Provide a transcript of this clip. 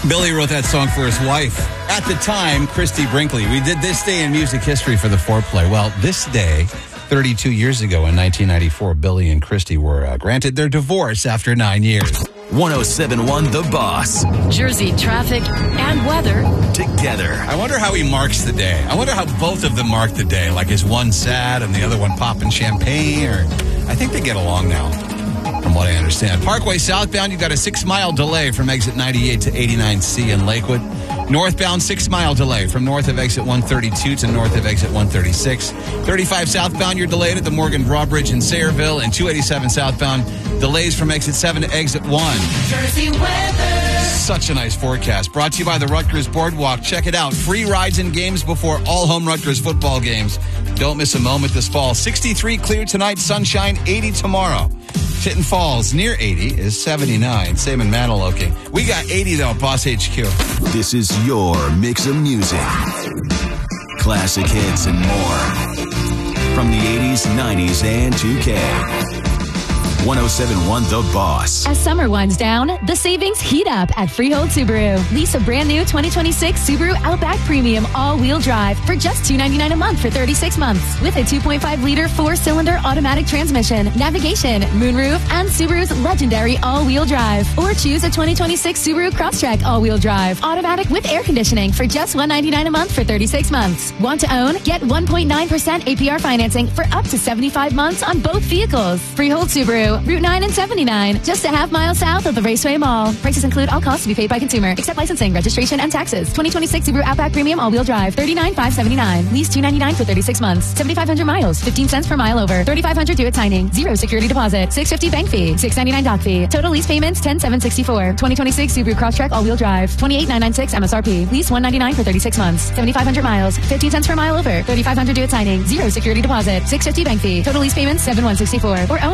Billy wrote that song for his wife. At the time, Christy Brinkley. We did this day in music history for the foreplay. Well, this day, 32 years ago in 1994, Billy and Christy were granted their divorce after 9 years. 107.1 The Boss. Jersey traffic and weather together. I wonder how he marks the day. I wonder how both of them mark the day. Like, is one sad and the other one popping champagne? Or I think they get along now, from what I understand. Parkway southbound, you got a 6-mile delay from exit 98 to 89C in Lakewood. Northbound, 6-mile delay from north of exit 132 to north of exit 136. 35 southbound, you're delayed at the Morgan Drawbridge in Sayreville. And 287 southbound, delays from exit 7 to exit 1. Jersey weather. Such a nice forecast. Brought to you by the Rutgers Boardwalk. Check it out. Free rides and games before all home Rutgers football games. Don't miss a moment this fall. 63 clear tonight, sunshine, 80 tomorrow. Tinton Falls, near 80, is 79. Same in Maniloki. We got 80, though, Boss HQ. This is your mix of music. Classic hits and more. From the 80s, 90s, and 2K. 107.1 The Boss. As summer winds down, the savings heat up at Freehold Subaru. Lease a brand new 2026 Subaru Outback Premium all-wheel drive for just $299 a month for 36 months. With a 2.5-liter 4-cylinder automatic transmission, navigation, moonroof, and Subaru's legendary all-wheel drive. Or choose a 2026 Subaru Crosstrek all-wheel drive, automatic with air conditioning for just $199 a month for 36 months. Want to own? Get 1.9% APR financing for up to 75 months on both vehicles. Freehold Subaru. Route 9 and 79, just a half-mile south of the Raceway Mall. Prices include all costs to be paid by consumer, except licensing, registration, and taxes. 2026 Subaru Outback Premium all-wheel drive, $39,579. Lease $299 for 36 months. 7,500 miles, 15 cents per mile over. 3,500 due at signing. 0 security deposit. $650 bank fee. $699 doc fee. Total lease payments $10,764. 2026 Subaru Crosstrek all-wheel drive, $28,996 MSRP. Lease $199 for 36 months. 7,500 miles, 15 cents per mile over. 3,500 due at signing. 0 security deposit. $650 bank fee. Total lease payments $7,164. Or own